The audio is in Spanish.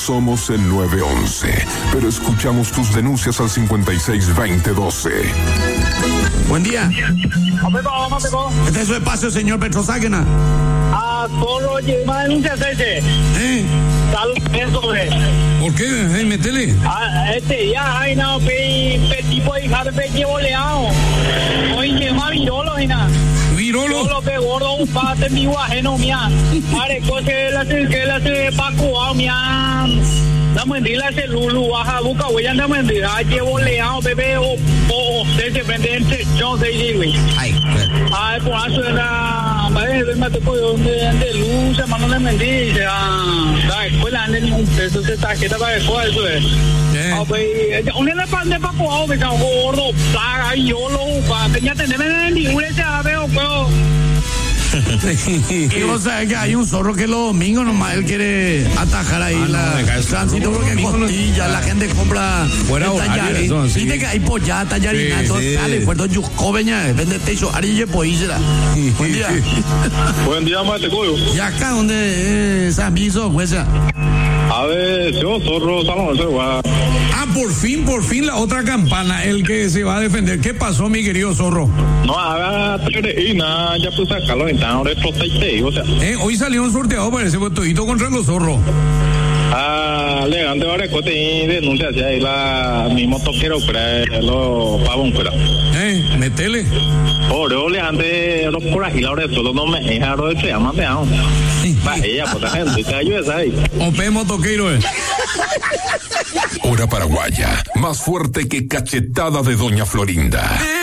somos el 911, pero escuchamos tus denuncias al 562012. Buen día. Este es su espacio, señor Petrozáquena. Solo lleva denuncia ese. ¿Por qué? Metele. Ya hay no tipo de hija de llevo leado. Hoy lleva virolo y nada. Virolo. Solo que gordo un pate mi guajeno mía. Pare que la se paco mía. La mendila ese lulu baja buca huella la mendila llevo leado bebé o se prende entre yo de güey. Ay, por eso era me tocó de luz hermano de mendila la escuela en un peso se tarjeta para escuela eso es. Una la pande paco me gordo plaga y yo lo pa tenía tener ni una ya veo y vos sabés que hay un zorro que los domingos nomás él quiere atajar ahí el tránsito porque costilla, la gente compra tallarín. Viste que hay pollada, tallarina, entonces sale fuerte yuscobeña, vende techo, arille poísera. Buen día. Buen día, mate coyo. ¿Y acá donde San Viso, pues? A ver, yo zorro, salón, eso va. Por fin la otra campana, el que se va a defender. ¿Qué pasó, mi querido zorro? No, haga nada, ya puse a sacarlo en tan hora o sea. Hoy salió un sorteado, parece, pues todito contra los zorros. Leante ahora cote y denuncia hacia ahí la mismo toquero, pero lo pavón, pero. Metele. Oro, leante los por aquí, ahora solo no me dejaron de se llama de aún. Vaya, pues la gente, te ayudes ahí. Opemo toquero, Hora paraguaya, más fuerte que cachetada de Doña Florinda.